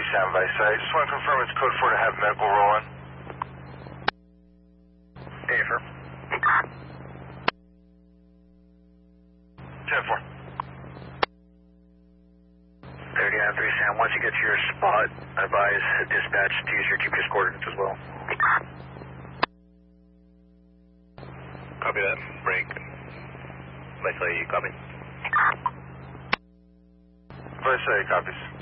Sam Vice. I just want to confirm it's code 4 to have medical roll in. Hey, affirm. 10-4. 39-3 Sam, once you get to your spot, advise dispatch to use your GPS coordinates as well. Copy that. Break. Vice, you copy? Vice, copies.